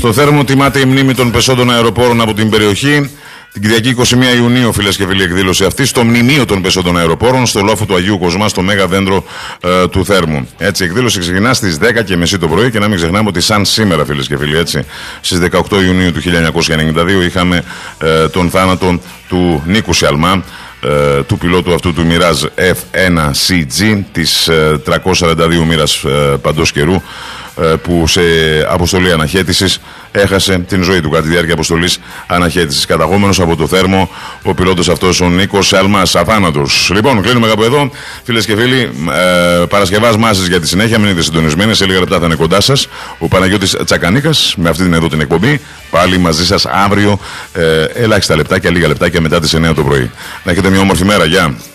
Στο Θέρμο τιμάται η μνήμη των πεσόντων αεροπόρων από την περιοχή. Την Κυριακή 21 Ιουνίου, φίλες και φίλοι, εκδήλωση αυτή στο μνημείο των πεσόντων αεροπόρων, στο λόφο του Αγίου Κοσμά, στο Μέγα Δέντρο του Θέρμου. Έτσι, η εκδήλωση ξεκινά στις 10:30 το πρωί και να μην ξεχνάμε ότι, σαν σήμερα, φίλες και φίλοι, έτσι, στις 18 Ιουνίου του 1992 είχαμε τον θάνατο του Νίκου Σιαλμά, του πιλότου αυτού του Mirage F1CG της 342 μοίρας παντός καιρού, που σε αποστολή αναχέτησης έχασε την ζωή του κατά τη διάρκεια αποστολής αναχέτησης. Καταγόμενος από το Θέρμο ο πιλότος αυτός, ο Νίκος Σιαλμάς, αθάνατος. Λοιπόν, κλείνουμε κάπου εδώ, φίλες και φίλοι. Παρασκευάς Μάσης για τη συνέχεια. Μείνετε συντονισμένοι. Σε λίγα λεπτά θα είναι κοντά σας ο Παναγιώτης Τσακανίκας με αυτή την εδώ την εκπομπή. Πάλι μαζί σας αύριο, ελάχιστα λεπτάκια, λίγα λεπτάκια μετά τις 9 το πρωί. Να έχετε μια όμορφη μέρα. Γεια.